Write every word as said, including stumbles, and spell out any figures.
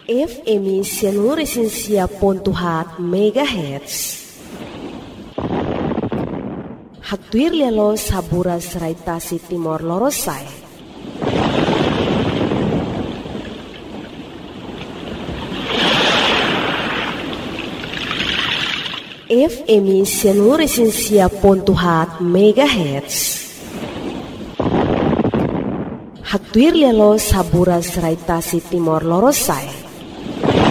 F M Sianuresinsia pontuhat megahertz. Haktuir lelo saburas raitasi Timor Lorosai. F M Sianuresinsia pontuhat megahertz. Haktuir lelo saburas raitasi Timor Lorosai.